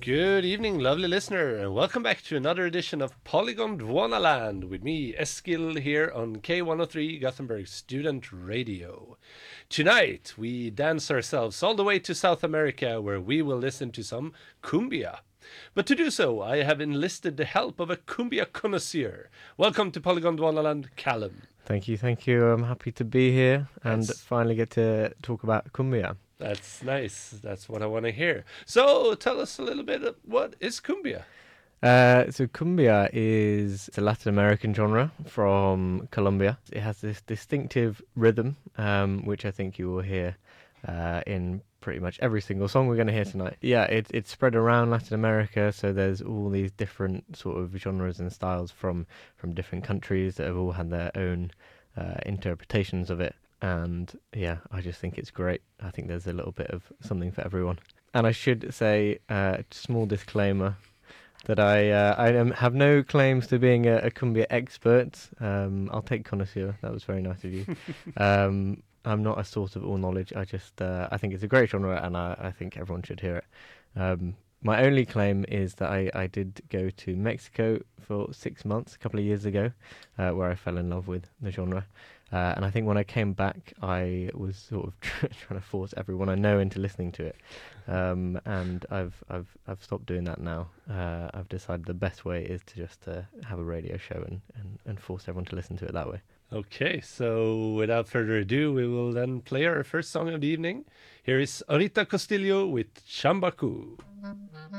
Good evening, lovely listener, and welcome back to another edition of Polygon Dwanaland with me, Eskil, here on K103 Gothenburg Student Radio. Tonight, we dance ourselves all the way to South America, where we will listen to some cumbia. But to do so, I have enlisted the help of a cumbia connoisseur. Welcome to Polygon Dwanaland, Callum. Thank you. I'm happy to be here and finally get to talk about cumbia. That's nice. That's what I want to hear. So tell us a little bit of what is cumbia? So cumbia is a Latin American genre from Colombia. It has this distinctive rhythm, which I think you will hear in pretty much every single song we're going to hear tonight. Yeah, it's spread around Latin America, so there's all these different sort of genres and styles from different countries that have all had their own interpretations of it. And yeah, I just think it's great. I think there's a little bit of something for everyone. And I should say, small disclaimer, that I have no claims to being a cumbia expert. I'll take connoisseur. That was very nice of you. I'm not a source of all knowledge. I think it's a great genre, and I think everyone should hear it. My only claim is that I did go to Mexico for 6 months, a couple of years ago, where I fell in love with the genre. And I think when I came back, I was sort of trying to force everyone I know into listening to it. And I've stopped doing that now. I've decided the best way is to just have a radio show and force everyone to listen to it that way. Okay, so without further ado, we will then play our first song of the evening. Here is Arita Castillo with Chambacu.